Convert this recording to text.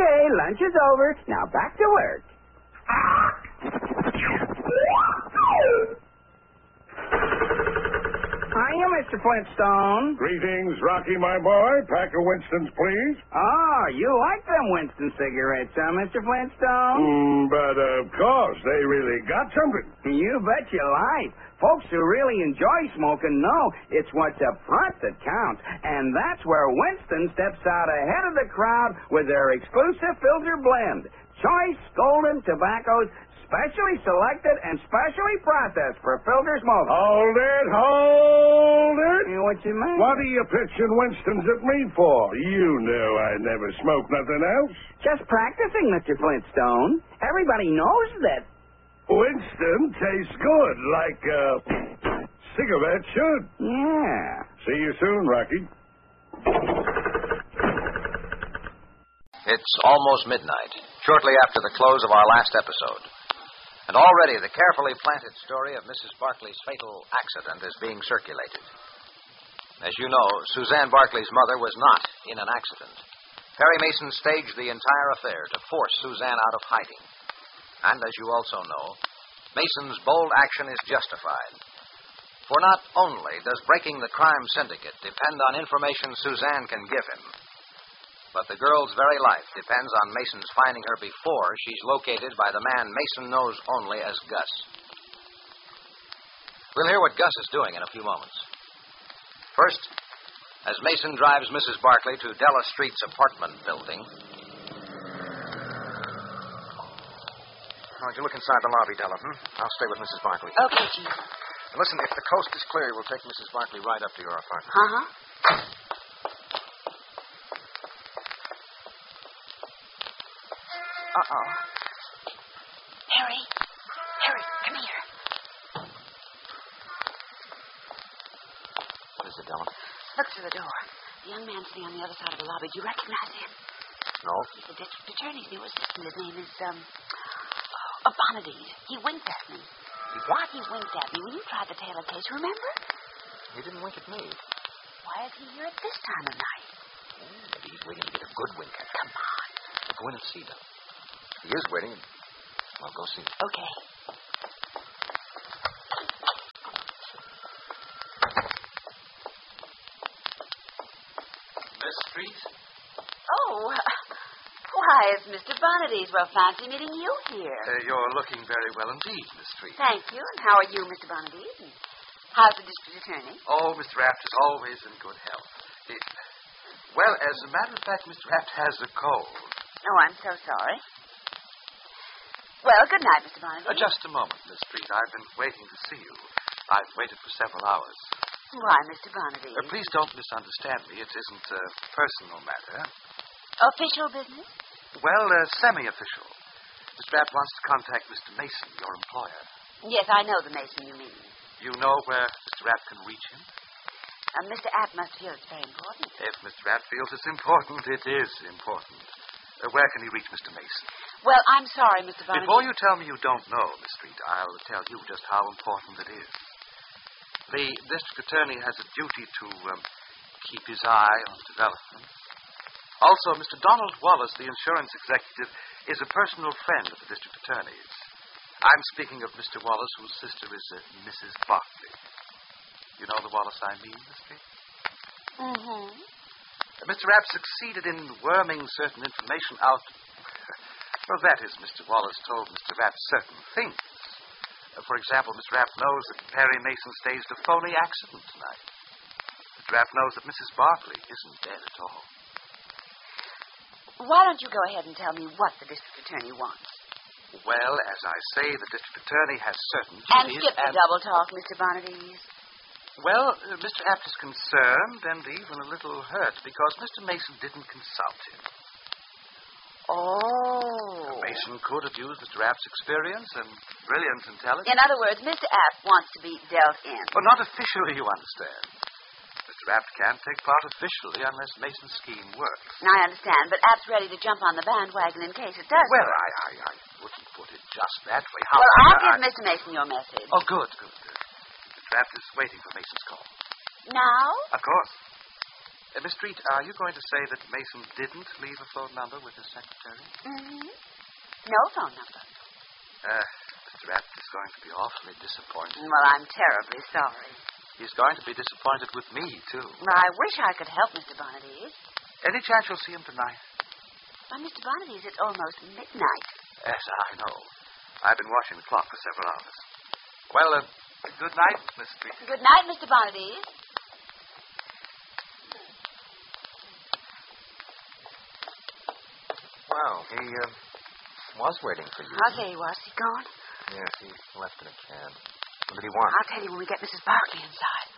Okay, lunch is over. Now back to work. Hiya, Mr. Flintstone. Greetings, Rocky, my boy. Pack of Winstons, please. Oh, you like them Winston cigarettes, huh, Mr. Flintstone? But of course, they really got something. You bet your life. Folks who really enjoy smoking know it's what's up front that counts, and that's where Winston steps out ahead of the crowd with their exclusive filter blend. Choice golden tobaccos, specially selected and specially processed for filter smoking. Hold it, hold it. What you mean? What are you pitching Winston's at me for? You know I never smoke nothing else. Just practicing, Mr. Flintstone. Everybody knows that. Winston tastes good, like cigarette should. Yeah. See you soon, Rocky. It's almost midnight, shortly after the close of our last episode. And already the carefully planted story of Mrs. Barkley's fatal accident is being circulated. As you know, Suzanne Barkley's mother was not in an accident. Perry Mason staged the entire affair to force Suzanne out of hiding. And as you also know, Mason's bold action is justified. For not only does breaking the crime syndicate depend on information Suzanne can give him, but the girl's very life depends on Mason's finding her before she's located by the man Mason knows only as Gus. We'll hear what Gus is doing in a few moments. First, as Mason drives Mrs. Barkley to Della Street's apartment building. Why don't you look inside the lobby, Della? I'll stay with Mrs. Barkley. Okay, Chief. Listen, if the coast is clear, we'll take Mrs. Barkley right up to your apartment. Uh-huh. Uh-oh. Harry, come here. What is it, Della? Look through the door. The young man sitting on the other side of the lobby. Do you recognize him? No. He's the district attorney's new assistant. His name is, Bonadies. He winked at me. What? He winked at me when you tried the Taylor case, remember? He didn't wink at me. Why is he here at this time of night? Maybe he's waiting to get a good wink at her. Come on. We'll go in and see, Della. He is waiting. I'll go see. Okay. Miss Street? Oh, why, it's Mr. Bonadies. Well, fancy meeting you here. You're looking very well indeed, Miss Street. Thank you. And how are you, Mr. Bonadies? And how's the district attorney? Oh, Mr. Raft is always in good health. Well, as a matter of fact, Mr. Raft has a cold. Oh, I'm so sorry. Well, good night, Mr. Bonadies. Just a moment, Miss Street. I've been waiting to see you. I've waited for several hours. Why, Mr. Bonadies? Please don't misunderstand me. It isn't a personal matter. Official business? Well, semi-official. Mr. Raft wants to contact Mr. Mason, your employer. Yes, I know the Mason you mean. You know where Mr. Raft can reach him? Mr. App must feel it's very important. If Mr. Raft feels it's important, it is important. Where can he reach Mr. Mason? Well, I'm sorry, Mr. Bonadies. Before you tell me you don't know, Miss Street, I'll tell you just how important it is. The district attorney has a duty to keep his eye on developments. Also, Mr. Donald Wallace, the insurance executive, is a personal friend of the district attorney's. I'm speaking of Mr. Wallace, whose sister is Mrs. Barkley. You know the Wallace I mean, Miss Street? Mm-hmm. Mr. Rapp succeeded in worming certain information out. Well, that is, Mr. Wallace told Mr. Rapp certain things. For example, Mr. Rapp knows that Perry Mason staged a phony accident tonight. Mr. Rapp knows that Mrs. Barkley isn't dead at all. Why don't you go ahead and tell me what the district attorney wants? Well, as I say, the district attorney has certain And duties. skip the double talk, Mr. Bonadies. Well, Mr. Apt is concerned and even a little hurt because Mr. Mason didn't consult him. Oh. Mason could have used Mr. Apt's experience and brilliant intelligence. In other words, Mr. Apt wants to be dealt in. But not officially, you understand. Mr. Apt can't take part officially unless Mason's scheme works. I understand, but Apt's ready to jump on the bandwagon in case it does. Well, I wouldn't put it just that way. Well, I'll give Mr. Mason your message. Oh, good. Mr. Apt is waiting for Mason's call. Now? Of course. Miss Street, are you going to say that Mason didn't leave a phone number with his secretary? Mm-hmm. No phone number. Mr. Abbott is going to be awfully disappointed. Well, I'm terribly sorry. He's going to be disappointed with me, too. I wish I could help Mr. Bonaduce. Any chance you'll see him tonight? Why, Mr. Bonaduce, it's almost midnight. Yes, I know. I've been watching the clock for several hours. Well, good night, Miss Street. Good night, Mr. Bonaduce. Well, he was waiting for you. Oh, there he was. He gone? Yes, he left in a cab. What did he want? I'll tell you when we get Mrs. Barkley inside.